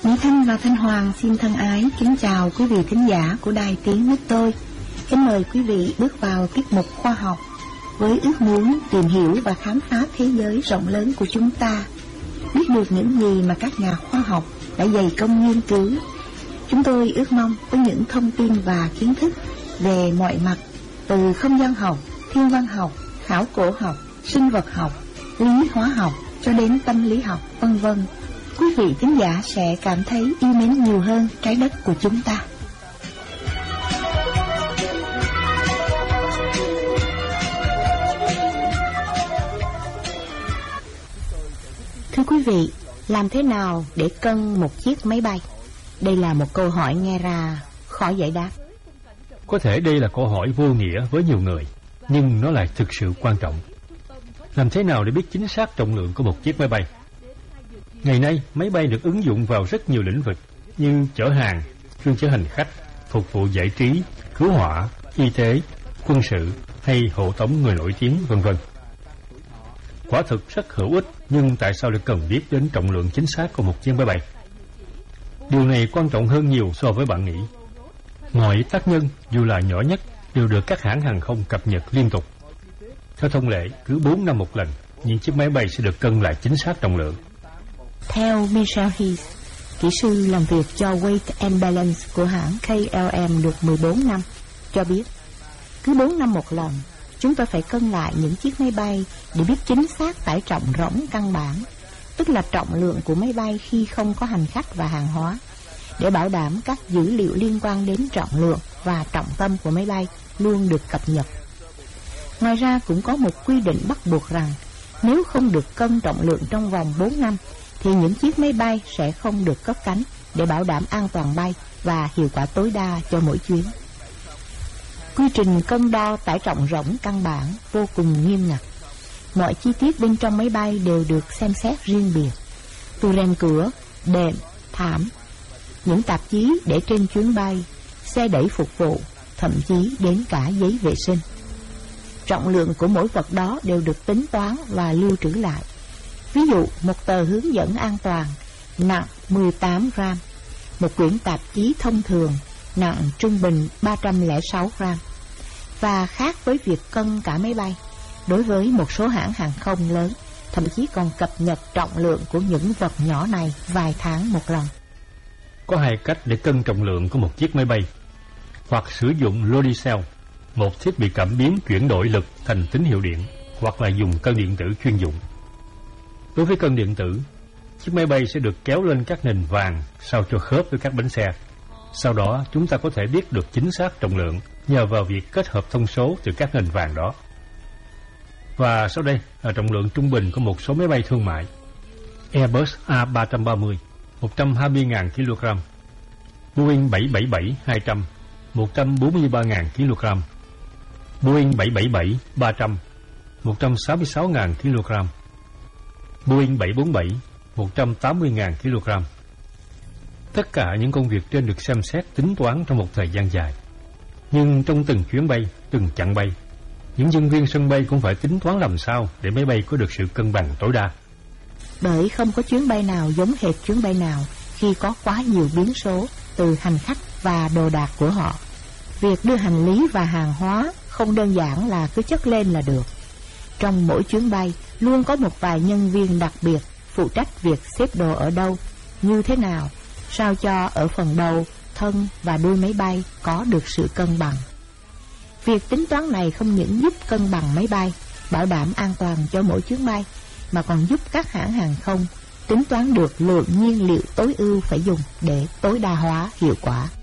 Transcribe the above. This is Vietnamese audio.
Mỹ Thanh và Thanh Hoàng xin thân ái kính chào quý vị thính giả của Đài Tiếng Nước Tôi. Kính mời quý vị bước vào tiết mục khoa học với ước muốn tìm hiểu và khám phá thế giới rộng lớn của chúng ta, biết được những gì mà các nhà khoa học đã dày công nghiên cứu. Chúng tôi ước mong có những thông tin và kiến thức về mọi mặt, từ không gian học, thiên văn học, khảo cổ học, sinh vật học, lý hóa học cho đến tâm lý học, vân vân. Quý vị thính giả sẽ cảm thấy yêu mến nhiều hơn trái đất của chúng ta. Thưa quý vị, làm thế nào để cân một chiếc máy bay? Đây là một câu hỏi nghe ra khó giải đáp. Có thể đây là câu hỏi vô nghĩa với nhiều người, nhưng nó lại thực sự quan trọng. Làm thế nào để biết chính xác trọng lượng của một chiếc máy bay? Ngày nay, máy bay được ứng dụng vào rất nhiều lĩnh vực như chở hàng, chuyên chở hành khách, phục vụ giải trí, cứu hỏa, y tế, quân sự hay hộ tống người nổi tiếng, vân vân. Quả thực rất hữu ích, nhưng tại sao lại cần biết đến trọng lượng chính xác của một chiếc máy bay? Điều này quan trọng hơn nhiều so với bạn nghĩ. Mọi tác nhân, dù là nhỏ nhất, đều được các hãng hàng không cập nhật liên tục. Theo thông lệ, cứ 4 năm một lần, những chiếc máy bay sẽ được cân lại chính xác trọng lượng. Theo Michelle Heath, kỹ sư làm việc cho Weight and Balance của hãng KLM được 14 năm, cho biết cứ 4 năm một lần, chúng tôi phải cân lại những chiếc máy bay để biết chính xác tải trọng rỗng căn bản, tức là trọng lượng của máy bay khi không có hành khách và hàng hóa, để bảo đảm các dữ liệu liên quan đến trọng lượng và trọng tâm của máy bay luôn được cập nhật. Ngoài ra cũng có một quy định bắt buộc rằng nếu không được cân trọng lượng trong vòng 4 năm thì những chiếc máy bay sẽ không được cất cánh để bảo đảm an toàn bay và hiệu quả tối đa cho mỗi chuyến. Quy trình cân đo tải trọng rỗng căn bản vô cùng nghiêm ngặt. Mọi chi tiết bên trong máy bay đều được xem xét riêng biệt, từ rèm cửa, đệm, thảm, những tạp chí để trên chuyến bay, xe đẩy phục vụ, thậm chí đến cả giấy vệ sinh. Trọng lượng của mỗi vật đó đều được tính toán và lưu trữ lại. Ví dụ, một tờ hướng dẫn an toàn nặng 18 gram, một quyển tạp chí thông thường nặng trung bình 306 gram. Và khác với việc cân cả máy bay, đối với một số hãng hàng không lớn, thậm chí còn cập nhật trọng lượng của những vật nhỏ này vài tháng một lần. Có hai cách để cân trọng lượng của một chiếc máy bay: hoặc sử dụng Lodicell, một thiết bị cảm biến chuyển đổi lực thành tín hiệu điện, hoặc là dùng cân điện tử chuyên dụng. Đối với cân điện tử, chiếc máy bay sẽ được kéo lên các nền vàng sao cho khớp với các bánh xe. Sau đó, chúng ta có thể biết được chính xác trọng lượng nhờ vào việc kết hợp thông số từ các nền vàng đó. Và sau đây là trọng lượng trung bình của một số máy bay thương mại: Airbus A330, 120.000 kg; Boeing 777-200, 143.000 kg; Boeing 777-300, 166.000 kg; Boeing 747, 180.000 kg. Tất cả những công việc trên được xem xét tính toán trong một thời gian dài. Nhưng trong từng chuyến bay, từng chặng bay, những nhân viên sân bay cũng phải tính toán làm sao để máy bay có được sự cân bằng tối đa. Bởi không có chuyến bay nào giống hệt chuyến bay nào khi có quá nhiều biến số từ hành khách và đồ đạc của họ. Việc đưa hành lý và hàng hóa không đơn giản là cứ chất lên là được. Trong mỗi chuyến bay luôn có một vài nhân viên đặc biệt phụ trách việc xếp đồ ở đâu, như thế nào, sao cho ở phần đầu, thân và đuôi máy bay có được sự cân bằng. Việc tính toán này không những giúp cân bằng máy bay, bảo đảm an toàn cho mỗi chuyến bay, mà còn giúp các hãng hàng không tính toán được lượng nhiên liệu tối ưu phải dùng để tối đa hóa hiệu quả.